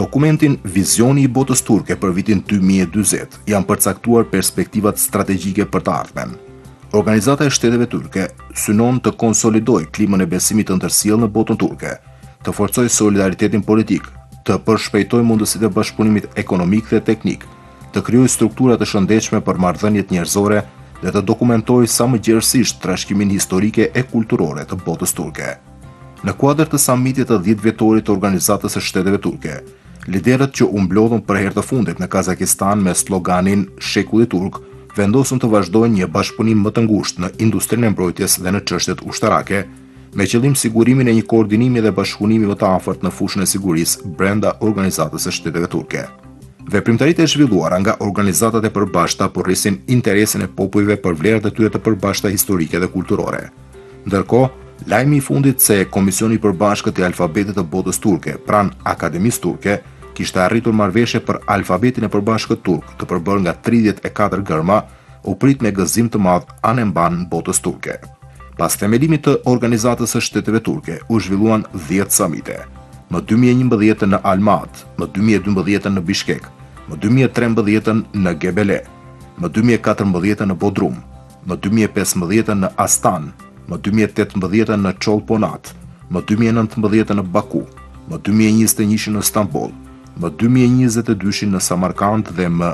dokumentin Vizioni i botës turke për vitin 2040 janë përcaktuar perspektivat strategjike për të ardhmen. Organizata e Shteteve Turke synon të konsolidojë klimën e besimit të ndërsjellë në botën turke, të forcojë solidaritetin politik, të përshpejtojë mundësitë e bashkëpunimit ekonomik dhe teknik, të krijojë struktura të shëndetshme për marrëdhëniet njerëzore dhe të dokumentojë sa më gjerësisht trashëgimin historike e kulturore të botës turke. Në kuadër të samitit të 10 vjetorit të Organizatës së Shteteve Turke, liderët që u mblodhën për herë të fundit në Kazakistan me sloganin Shekulli Turk vendosën të vazhdojnë një bashkëpunim më të ngushtë në industrinë e mbrojtjes dhe në çështjet ushtarake, me qëllim sigurimin e një koordinimi dhe bashkëpunimi më të afërt në fushën e sigurisë brenda Organizatës së Shteteve Turke. Veprimtaritë e zhvilluara nga organizatat e përbashkëta porrisin interesin e popujve për vlerat e tyre të përbashkëta historike dhe kulturore. Ndërkohë, lajmi i fundit se Komisioni i Përbashkët i Alfabetit të Botës Turke, pranë Akademisë Turke, kishte arritur marrëveshje për alfabetin e përbashkët turk, të përbërë nga 34 gërma, u prit me gëzim të madh anë mban botës turke. Pas themelimit të Organizatës së Shteteve Turke, u zhvilluan 10 samite. Më 2011 në Almat, më 2012 në Bishkek, më 2013 në Gebele, më 2014 në Bodrum, më 2015 në Astan, më 2018 në Çolponat, më 2019 në Baku, më 2021 në Stamboll, më 2022 në Samarkand dhe më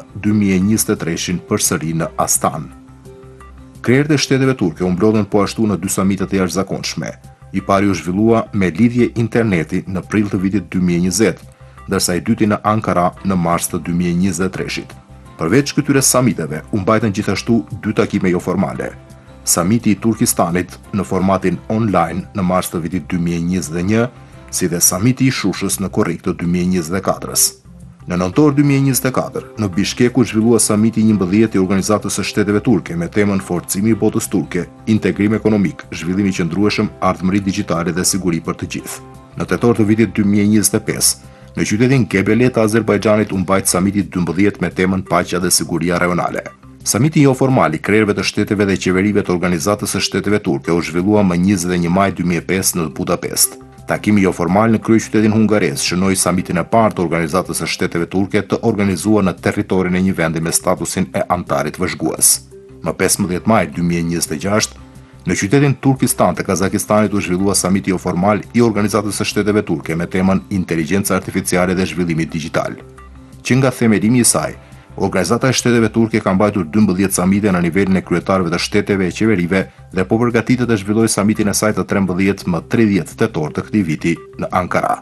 2023 përsëri në Astan. Krerët e Shteteve Turke u mblodhen po ashtu në 2 samitet e jashtëzakonshme. I pari u zhvillua me lidhje interneti në prill të vitit 2020, ndërsa i dyti në Ankara në mars të 2023. Përveç këtyre samiteve, u mbajtën gjithashtu 2 takime jo formale. Samiti i Turkistanit në formatin online në mars të vitit 2021, si dhe samiti i Shushës në korrik të 2024. Në nëntor 2024, në Bishkek u zhvillua samiti 11 i Organizatës së Shteteve Turke me temën Forcimi i botës turke, integrim ekonomik, zhvillim i qëndrueshëm, ardhmëri digjitale dhe siguri për të gjithë. Në tetor të vitit 2025, në qytetin Gebele të Azerbajxhanit u mbajt samiti 12 me temën Paqja dhe siguria rajonale. Samiti jo formal i krerëve të shteteve dhe qeverive të Organizatës së Shteteve Turke u zhvillua më 21 maj 2005 në Budapest. Takimi jo formal në kryeqytetin hungarez shënoi samitin e parë të Organizatës së Shteteve Turke të organizuar në territorin e një vendi me statusin e antarit vëzhgues. Më 15 maj 2026, në qytetin Turkistan të Kazakistanit u zhvillua samiti jo formal i Organizatës së Shteteve Turke me temën Inteligjenca artificiale dhe zhvillimi digjital. Që nga themelimi i saj, Organizata e Shteteve Turke ka mbajtur 12 samite në nivelin e kryetarëve të shteteve e qeverive dhe po përgatitet të zhvillojë samitin e saj të 13 më 30 tetor të këtij viti në Ankara.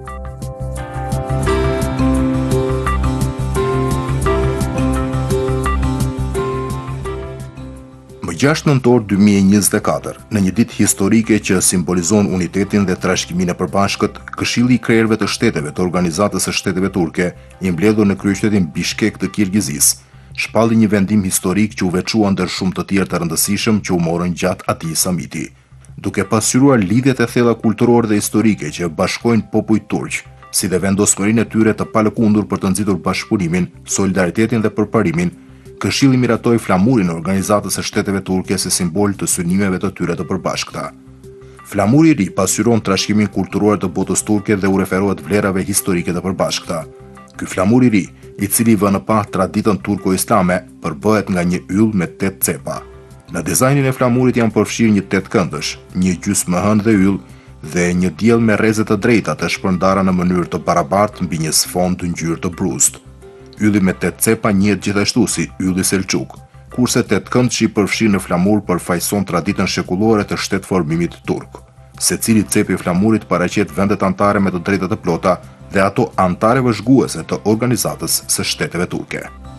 Më 6 nëntor 2024, në një ditë historike që simbolizon unitetin dhe trashëgiminë e përbashkët, Këshilli i Krerëve të Shteteve të Organizatës së Shteteve Turke, i mbledhur në kryeqytetin Bishkek të Kirgjizisë, shpalli një vendim historik që u veçua ndër shumë të tjerë të rëndësishëm që u morën gjatë atij samiti. Duke pasqyruar lidhjet e thella kulturore dhe historike që bashkojnë popujt turq, si dhe vendosmërinë e tyre të palëkundur për të nxitur bashkëpunimin, solidaritetin dhe përparimin, Këshilli miratoi flamurin e Organizatës së Shteteve Turke si simbol të synimeve të tyre të përbashkëta. Flamuri i ri pasqyron trashëgimin kulturor të botës turke dhe u referohet vlerave historike të përbashkëta. Ky flamur i ri, i cili vë në pa traditën turko-islame, përbëhet nga një yll me 8 cepa. Në dizajnin e flamurit janë përfshirë një 8 këndësh, një gjysmë më hënë dhe yll dhe një diell me rreze të drejta të shpërndara në mënyrë të barabartë mbi një sfond të ngjyrë të bruztë. Ylli me 8 cepa njihet gjithashtu si ylli Selçuk, kurse 8 këndshi përfshirë në flamur përfaqëson traditën shekullore të shtetformimit turk. Secili cep i flamurit paraqet vendet anëtare me të drejta të plota dhe ato anëtare vëzhguese të Organizatës së Shteteve Turke.